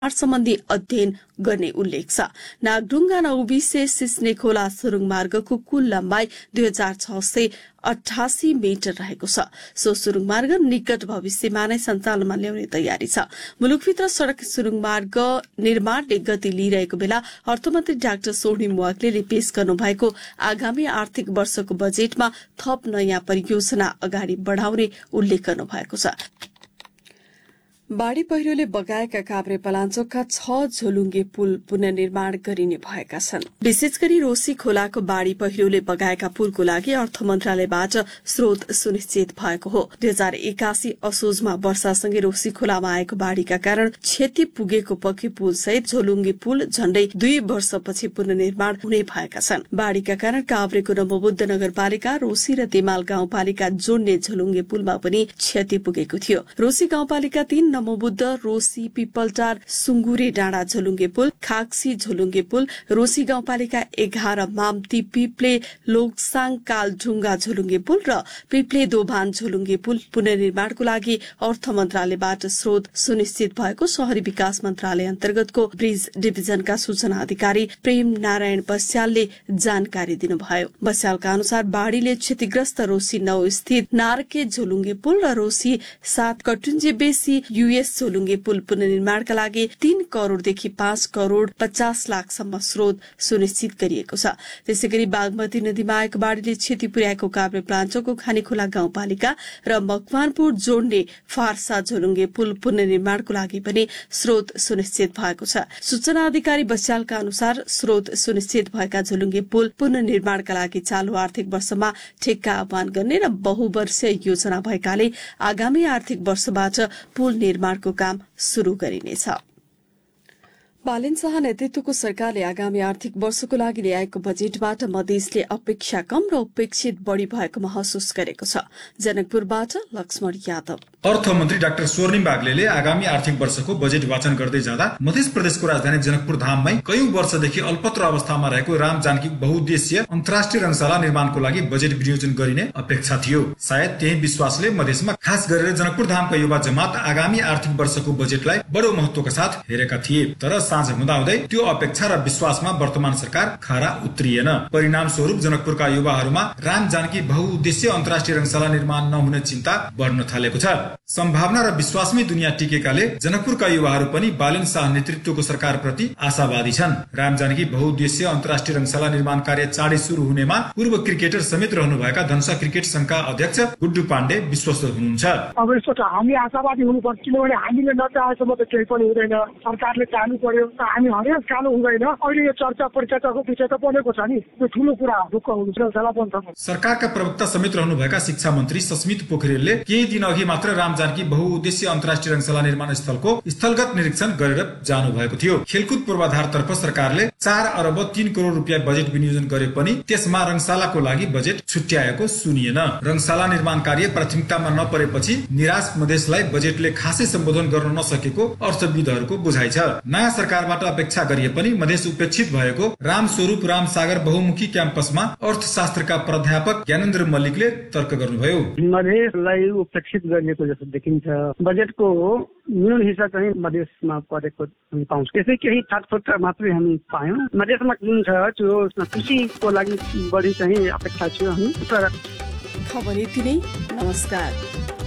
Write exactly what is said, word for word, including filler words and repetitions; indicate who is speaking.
Speaker 1: सम्बन्धी अध्ययन गर्ने उल्लेख छ। नागढुङ्गा नौबिसे सिस्ने खोला सुरुङ मार्गको कुल लम्बाई दुई हजार छ सय अठासी मिटर रहेको छ। सो सुरुङ मार्ग निकट भविष्यमा नै सञ्चालनमा ल्याउने तयारी छ। मुलुकभित्र सड़क सुरुङ मार्ग निर्माणले गति लिइरहेको बेला अर्थमन्त्री डाक्टर स्वर्णिम वाग्लेले पेश गर्नुभएको आगामी आर्थिक वर्षको बजेटमा थप नयाँ परियोजना अगाडि बढ़ाउने उल्लेख गर्नुभएको छ। बाढ़ी पहिरोले बगाएका काभ्रे पलाञ्चोकका छ झोलुङ्गे पुल पुनर्निर्माण गरिने भएका छन्। विशेष गरी रोसी खोलाको बाढ़ी पहिरोले बगाएका पुलको लागि अर्थ मन्त्रालयबाट स्रोत सुनिश्चित भएको हो। दुई हजार एकासी असोजमा वर्षासँगै रोसी खोलामा आएको बाढ़ीका कारण क्षति पुगेको पक्की पुल सहित झोलुङ्गे पुल झण्डै दुई वर्षपछि पुनर्निर्माण हुने भएका छन्। बाढ़ीका कारण काभ्रेको नमोबुद्ध नगरपालिका रोसी र देमाल गाउँपालिका जोड्ने झोलुङ्गे पुलमा पनि क्षति पुगेको थियो। रोसी गाउँपालिका तीन नमोबुद्ध रोसी पिपलटार सुङ्गुरे डाँडा झोलुङ्गे पुल, खाक्सी झोलुङ्गे पुल, रोसी गाउँपालिका एघार माम्ती पिप्ले लोकसाङ कालढुङ्गा झोलुङ्गे पुल र पिप्ले दोभान झोलुङ्गे पुल पुनर्निर्माणको लागि अर्थ मन्त्रालयबाट स्रोत सुनिश्चित भएको शहरी विकास मन्त्रालय अन्तर्गतको ब्रिज डिभिजनका सूचना अधिकारी प्रेम नारायण बस्यालले जानकारी दिनुभयो। बस्यालका अनुसार बाढ़ीले क्षतिग्रस्त रोसी नौ स्थित नारके झोलुङ्गे पुल र रोसी सात कटुन्जे बेसी युएस झोलुङ्गे पुल पुनर्निर्माणका लागि तीन करोड़देखि पाँच करोड़ पचास लाखसम्म स्रोत सुनिश्चित गरिएको छ। त्यसै गरी बागमती नदीमा आएको बाढ़ीले क्षति पुर्याएको काभ्रे पलाञ्चोकको खानेखोला गाउँपालिका र मकवानपुर जोड्ने फारसा झोलुङ्गे पुल पुनर्निर्माणको लागि पनि स्रोत सुनिश्चित भएको छ। सूचना अधिकारी बस्यालका अनुसार स्रोत सुनिश्चित भएका झोलुङ्गे पुल पुनर्निर्माणका लागि चालू आर्थिक वर्षमा ठेक्का आह्वान गर्ने र बहुवर्षीय योजना भएकाले आगामी आर्थिक वर्षबाट पुल निर्माणको काम शुरू गरिनेछ। बालेन शाह नेतृत्वको सरकारले आगामी आर्थिक वर्षको लागि ल्याएको बजेटबाट मधेसले अपेक्षा कम र उपेक्षित बढ़ी भएको महसुस गरेको छ। जनकपुरबाट लक्ष्मण यादव।
Speaker 2: अर्थमन्त्री डाक्टर स्वर्णिम वाग्लेले आगामी आर्थिक वर्षको बजेट वाचन गर्दै जाँदा मध्य प्रदेशको राजधानी जनकपुर धाममै कयौं वर्षदेखि अल्पत्र अवस्थामा रहेको राम जानकी बहुउद्देश्य अन्तर्राष्ट्रिय रंगशाला निर्माणको लागि बजेट विनियोजन गरिने अपेक्षा थियो। सायद त्यही विश्वासले मधेसमा खास गरेर जनकपुर धामका युवा जमात आगामी आर्थिक वर्षको बजेटलाई बडो महत्वका साथ हेरेका थिए। तर साँझ हुँदाहुँदै त्यो अपेक्षा र विश्वासमा वर्तमान सरकार खरा उत्रिएन। परिणाम स्वरूप जनकपुरका युवाहरूमा राम जानकी बहुउद्देश्य अन्तर्राष्ट्रिय रंगशाला निर्माण नहुने चिन्ता बढ्न थालेको छ। सम्भावना र विश्वासमै दुनियाँ टिकेकाले जनकपुरका युवाहरू पनि बालेन शाह नेतृत्वको सरकार प्रति आशावादी छन्। राम जानकी बहुउद्देश्य अन्तर्राष्ट्रिय रंगशाला निर्माण कार्य चाँडै शुरू हुनेमा पूर्व क्रिकेटर समेत रहनुभएका धनुषा क्रिकेट संघका अध्यक्ष गुड्डु पाण्डे विश्वस्त हुनुहुन्छ।
Speaker 3: अब यस्तो छ, हामी आशावादी हुनुपर्छ, किनभने हामीले नचाहेसम्म त केही पनि हुँदैन। सरकारले चाहनु पर्यो, हामी हरेक चाहनु हुँदैन। अहिले यो चर्चा परिचर्चाको विषय त बनेको छ नि, त्यो ठुलो कुरा ढुक्क हुन्छ।
Speaker 2: सरकारका प्रवक्ता समेत रहनुभएका शिक्षा मन्त्री सस्मित पोखरेलले केही दिन अघि मात्र राम जानकी बहुउद्देश्य अन्तर्राष्ट्रिय रंगशाला निर्माण स्थलको स्थलगत निरीक्षण गरेर जानु भएको थियो। खेलकुद पूर्वाधारतर्फ सरकारले चार अरब तीन करोड़ रुपियाँ बजेट विनियोजन गरे पनि त्यसमा रंगशालाको लागि बजेट छुट्याएको सुनिएन। रंगशाला निर्माण कार्य प्राथमिकतामा नपरेपछि निराश मधेसलाई बजेटले खासै सम्बोधन गर्न नसकेको अर्थविदहरूको बुझाइ छ। नयाँ सरकारबाट अपेक्षा गरिए पनि मधेस उपेक्षित भएको राम स्वरूप राम सागर बहुमुखी क्याम्पसमा अर्थशास्त्रका प्राध्यापक ज्ञानेन्द्र मल्लिकले तर्क गर्नुभयो।
Speaker 4: मधेसलाई उपेक्षित गरिएको जस्तो देखिन्छ। बजेटको न्यून हिस्सा चाहिँ मधेसमा परेको हामी पाउँछ। त्यसै केही छाटफुट मात्रै हामी पायौँ। मधेसमा जुन छ त्यो कृषिको लागि बढी चाहिँ अपेक्षा थियो हामी।
Speaker 1: खबर यति नै। नमस्कार।